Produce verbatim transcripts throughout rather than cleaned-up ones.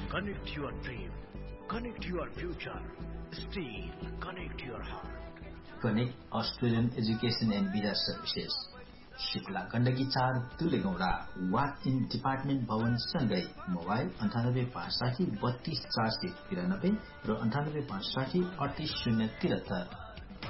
Connect your dream. Connect your future. Steel. Connect your heart. Connect Australian Education and Visa Services. Shukla Gandaki चार तुलेगौडा walk in department भवन सँगै mobile अन्ठानब्बे पाँच साठी बत्तीस चार सय तिरानब्बे र अन्ठानब्बे पाँच साठी अडतीस शून्य तिहत्तर।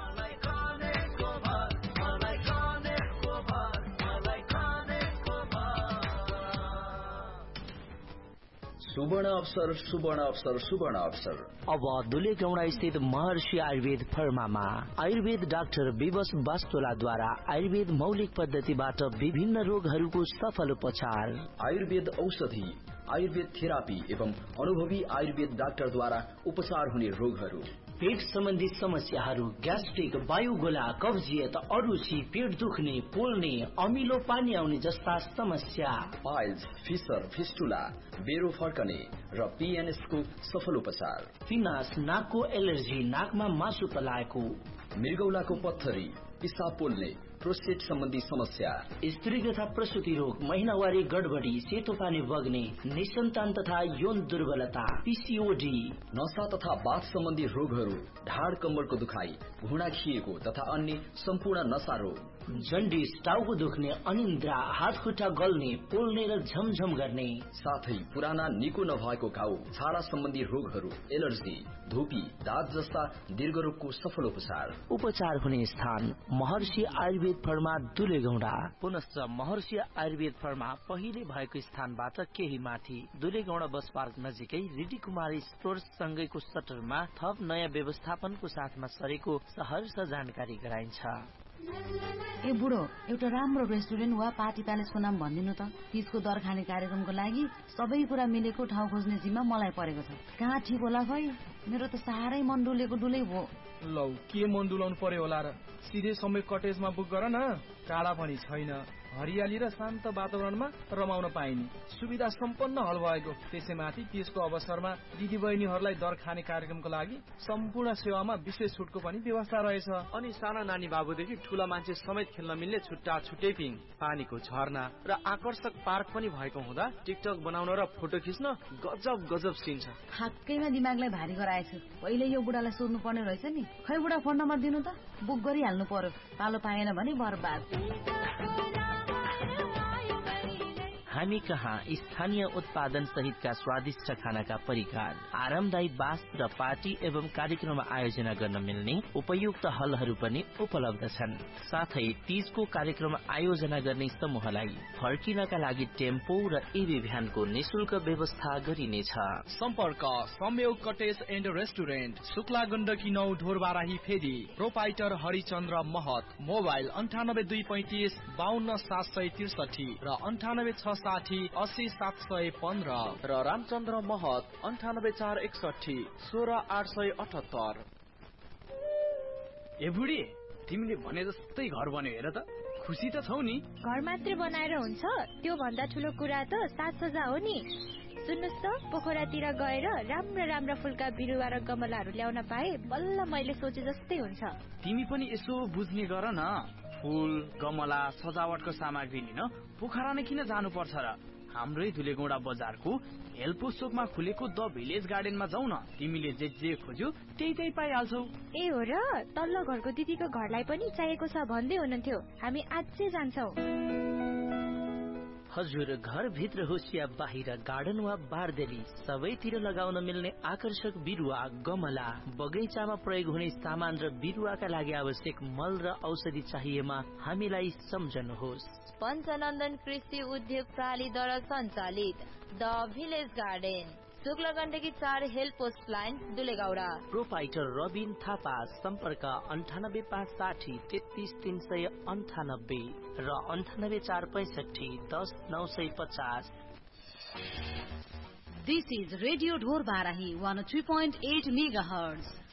सुवर्ण अवसर सुवर्ण अवसर सुवर्ण अवसर अब दुलेगौडा स्थित महर्षि आयुर्वेद फर्मामा आयुर्वेद डाक्टर विवश वास्तोलाद्वारा आयुर्वेद मौलिक पद्धतिबाट विभिन्न रोगहरूको सफल उपचार, आयुर्वेद औषधि, आयुर्वेद थेरापी एवं अनुभवी आयुर्वेद डाक्टरद्वारा उपचार हुने रोगहरू, पेट सम्बन्धी समस्याहरू, ग्यास्ट्रिक, वायुगोला, कब्जियत, अरुचि, पेट दुख्ने, पोल्ने, अमिलो पानी आउने जस्ता समस्या, पाइल्स, फिसर, फिस्टुला, बेरो फर्कने र पीएनएस को सफल उपचार, पिनास, नाकको एलर्जी, नाकमा मासु पलाएको, मृगौलाको पत्थरी, पिसाब पोल्ने, प्रोस्टेट सम्बन्धी समस्या, स्त्री तथा प्रसूति रोग, महिनावारी गडबडी, सेतो पानी बग्ने, निसन्तान तथा यौन दुर्बलता, पीसीओडी, नशा तथा बाथ सम्बन्धी रोगहरू, ढाड कम्मरको दुखाइ, घुँडा खिएको तथा अन्य सम्पूर्ण नशा रोग, जन्डिस, टाउको दुख्ने, अनिन्द्रा, हात खुट्टा गल्ने, पोल्ने र झमझम गर्ने, साथै पुराना निको नभएको घाउ, छाला सम्बन्धी रोगहरू, एलर्जी, धुपी, दाँत जस्ता दीर्घरोगको सफल उपचार। उपचार हुने स्थान महर्षि आयुर्वेद फर्मा दुलेगौडा। पुनश्च महर्षि आयुर्वेद फर्मा पहिले भएको स्थानबाट केही माथि दुलेगौडा बस पार्क नजिकै रिडी कुमारी स्टोर्स सँगैको सटरमा थप नयाँ व्यवस्थापनको साथमा सरेको सहर्ष जानकारी गराइन्छ। ए बुढो, एउटा राम्रो रेस्टुरेन्ट वा पार्टी प्यालेसको नाम भनिदिनु त। तीजको दर खाने कार्यक्रमको लागि सबै कुरा मिलेको ठाउँ खोज्ने जिम्मा मलाई परेको छ। कहाँ ठिक होला खै? मेरो त साह्रै मन डुलेको डुलै भयो। लौ, के मन डुलाउनु पर्यो होला र? सिधै समय कटेजमा बुक गर न। टाढा पनि छैन, हरियाली र शान्त वातावरणमा रमाउन पाइने सुविधा सम्पन्न हल भएको। त्यसैमाथि तीजको अवसरमा दिदीबहिनीहरूलाई दर खाने कार्यक्रमको लागि सम्पूर्ण सेवामा विशेष छुटको पनि व्यवस्था रहेछ। अनि साना नानी बाबुदेखि ठूला मान्छे समेत खेल्न मिल्ने छुट्टा छुट्टै पिङ, पानीको झरना र आकर्षक पार्क पनि भएको हुँदा टिकटक बनाउन र फोटो खिच्न गजब गजब सीन छ। ठ्याक्कैमा दिमागलाई भारी गराएछु। पहिले यो बुढालाई सोध्नु पर्ने रहेछ नि। खै बुढा, फोन नम्बर दिनु त, बुक गरिहाल्नु पर्यो। पालो पाएन भने बर्बाद। हामी कहाँ स्थानीय उत्पादन सहितका स्वादिष्ट खानाका परिकार, आरामदायी बास र पार्टी एवं कार्यक्रम आयोजना गर्न मिल्ने उपयुक्त हलहरू पनि उपलब्ध छन्। साथै तीजको कार्यक्रम आयोजना गर्ने समूहलाई फर्किनका लागि टेम्पो र एबी भ्यानको निशुल्क व्यवस्था गरिनेछ। सम्पर्क संयोग cottage and restaurant, Shukla Gandaki नौ, ढोरबाराही फेदी, प्रोपाइटर हरिचन्द्र महत, मोबाइल अन्ठानब्बे दुई पैंतिस बाहन्न सात सय त्रिसठी र अन्ठानब्बे छ साठी अस्सी सात सय पन्ध्र र रामचन्द्र महत अन्ठानब्बे चार एकसठी सोह्र आठ सय अठहत्तर। ए बुढी, तिमीले भने जस्तै घर बन्यो हेर त। खुसी त छौ नि? घर मात्रै बनाएर हुन्छ? त्यो भन्दा ठुलो कुरा त साज सज्जा हो नि। सुन्नुस् त, पोखरातिर गएर राम्रा राम्रा फुलका बिरुवा र गमलाहरू ल्याउन पाए बल्ल मैले सोचे जस्तै हुन्छ। तिमी पनि यसो बुझ्ने गर न। फूल, गमला, सजावटको सामग्री लिन पोखरा नै किन जानु पर्छ र? हाम्रै धुलेगौडा बजारको हेल्पो चोकमा खुलेको द भिलेज गार्डनमा जाऊ न। तिमीले जे जे खोज्यौ त्यही त्यही पाइहाल्छौ। ए हो र? तल्लो घरको दिदीको घरलाई पनि चाहिएको छ भन्दै हुनुहुन्थ्यो। हामी आजै जान्छौ। हजुर, घर भित्र होस् या बाहिर, गार्डन वा बारदेली, सबैतिर लगाउन मिल्ने आकर्षक बिरुवा, गमला, बगैँचामा प्रयोग हुने सामान र बिरुवाका लागि आवश्यक मल र औषधि चाहिएमा हामीलाई सम्झनुहोस्। पञ्चनन्दन कृषि उद्योग प्रणालीद्वारा सञ्चालित the village garden, Shukla Gandaki चार help post line, दुलेगौडा। Proprietor Rabin Thapa, सम्पर्क अन्ठानब्बे पाँच साठी तेत्तीस तीन सय अन्ठानब्बे र अन्ठानब्बे चार पैंसठी दस नौ सय पचास। This is radio Dhorbarahi one three point at mega hertz.